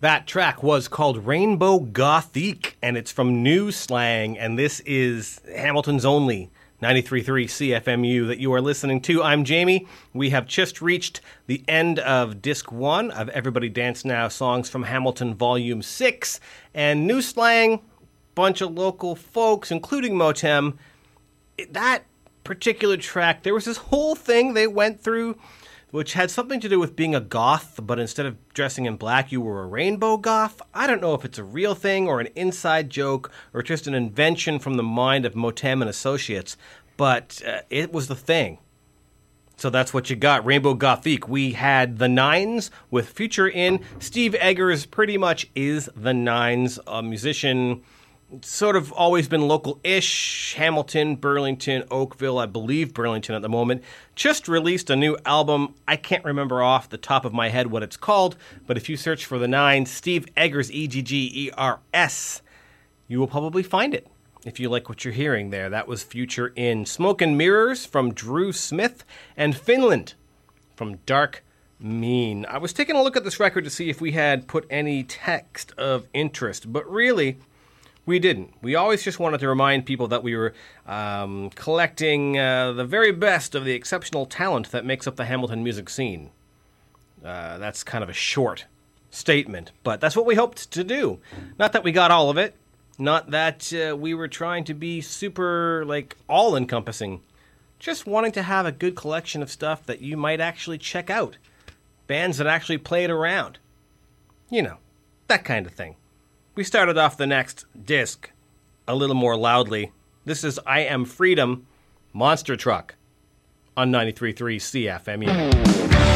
That track was called Rainbow Gothique, and it's from New Slang, and this is Hamilton's only 93.3 CFMU that you are listening to. I'm Jamie. We have just reached the end of Disc 1 of Everybody Dance Now Songs from Hamilton Volume 6, and New Slang, bunch of local folks, including Motem. That particular track, there was this whole thing they went through which had something to do with being a goth, but instead of dressing in black, you were a rainbow goth. I don't know if it's a real thing or an inside joke or just an invention from the mind of Motem and Associates, but it was the thing. So that's what you got, Rainbow Gothique. We had the Nines with Future In. Steve Eggers pretty much is the Nines, a musician, sort of always been local-ish, Hamilton, Burlington, Oakville, I believe Burlington at the moment. Just released a new album. I can't remember off the top of my head what it's called, but if you search for the Nines, Steve Eggers, Eggers, you will probably find it if you like what you're hearing there. That was Future In. Smoke and Mirrors from Drew Smith, and Finland from Dark Mean. I was taking a look at this record to see if we had put any text of interest, but really, we didn't. We always just wanted to remind people that we were collecting the very best of the exceptional talent that makes up the Hamilton music scene. That's kind of a short statement, but that's what we hoped to do. Not that we got all of it. Not that we were trying to be super, all-encompassing. Just wanting to have a good collection of stuff that you might actually check out. Bands that actually played around. You know, that kind of thing. We started off the next disc a little more loudly. This is I Am Freedom, Monster Truck on 93.3 CFMU.